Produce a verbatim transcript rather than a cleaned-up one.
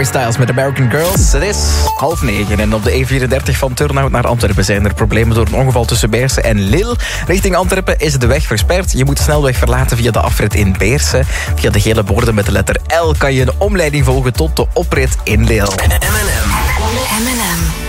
Harry Styles met American Girls. Het is half negen en op de E vierendertig van Turnhout naar Antwerpen zijn er problemen door een ongeval tussen Beersen en Lille. Richting Antwerpen is de weg versperd. Je moet de snelweg verlaten via de afrit in Beersen. Via de gele borden met de letter L kan je een omleiding volgen tot de oprit in Lille. M en M.